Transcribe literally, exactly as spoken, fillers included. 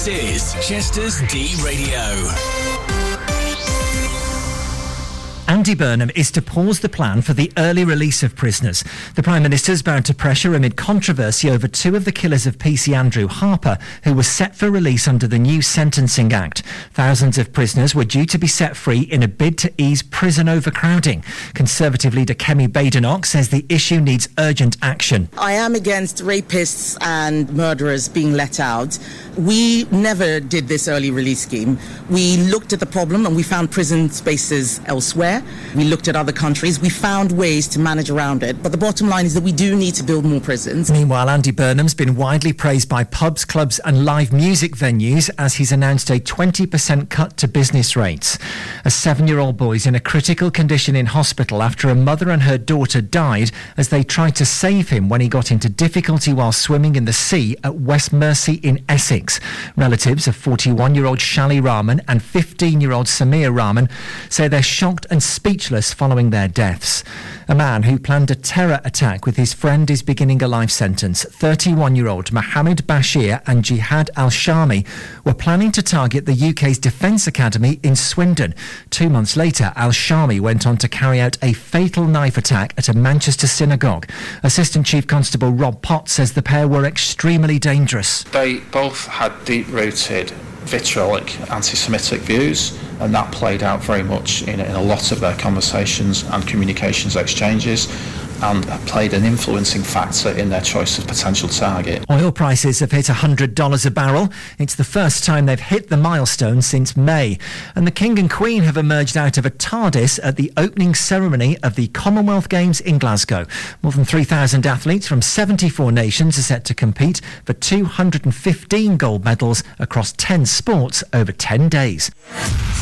This is Chester's D Radio. Andy Burnham is to pause the plan for the early release of prisoners. The Prime Minister's bound to pressure amid controversy over two of the killers of P C Andrew Harper, who was set for release under the new Sentencing Act. Thousands of prisoners were due to be set free in a bid to ease prison overcrowding. Conservative leader Kemi Badenoch says the issue needs urgent action. I am against rapists and murderers being let out. We never did this early release scheme. We looked at the problem and we found prison spaces elsewhere. We looked at other countries. We found ways to manage around it. But the bottom line is that we do need to build more prisons. Meanwhile, Andy Burnham's been widely praised by pubs, clubs and live music venues as he's announced a twenty percent cut to business rates. A seven-year-old boy is in a critical condition in hospital after a mother and her daughter died as they tried to save him when he got into difficulty while swimming in the sea at West Mersey in Essex. Relatives of forty-one-year-old Shali Rahman and fifteen-year-old Samir Rahman say they're shocked and speechless following their deaths. A man who planned a terror attack with his friend is beginning a life sentence. thirty-one-year-old Mohammed Bashir and Jihad Al-Shami were planning to target the U K's Defence Academy in Swindon. Two months later, Al-Shami went on to carry out a fatal knife attack at a Manchester synagogue. Assistant Chief Constable Rob Pott says the pair were extremely dangerous. They both had deep-rooted vitriolic anti-Semitic views, and that played out very much in, in a lot of their conversations and communications exchanges, and played an influencing factor in their choice of potential target. Oil prices have hit one hundred dollars a barrel. It's the first time they've hit the milestone since May. And the King and Queen have emerged out of a TARDIS at the opening ceremony of the Commonwealth Games in Glasgow. More than three thousand athletes from seventy-four nations are set to compete for two hundred fifteen gold medals across ten sports over ten days.